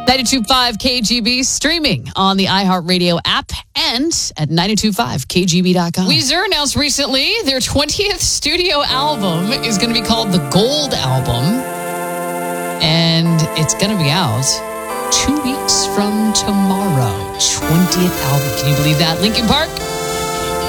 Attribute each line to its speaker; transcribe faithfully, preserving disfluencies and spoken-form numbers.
Speaker 1: ninety-two point five K G B, streaming on the iHeartRadio app and at nine two five K G B dot com. Weezer announced recently their twentieth studio album is going to be called the Gold Album, and it's going to be out two weeks from tomorrow. twentieth album. Can you believe that? Linkin Park